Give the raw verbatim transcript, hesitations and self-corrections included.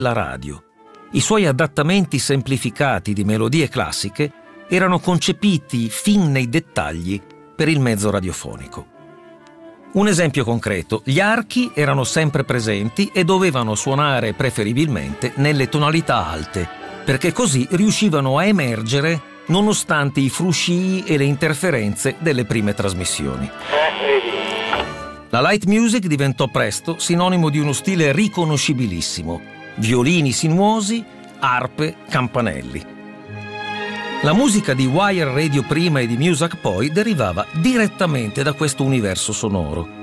la radio. I suoi adattamenti semplificati di melodie classiche erano concepiti fin nei dettagli per il mezzo radiofonico. Un esempio concreto: gli archi erano sempre presenti e dovevano suonare preferibilmente nelle tonalità alte, perché così riuscivano a emergere nonostante i fruscii e le interferenze delle prime trasmissioni. La light music diventò presto sinonimo di uno stile riconoscibilissimo: violini sinuosi, arpe, campanelli. La musica di Wire Radio prima e di Muzak poi derivava direttamente da questo universo sonoro.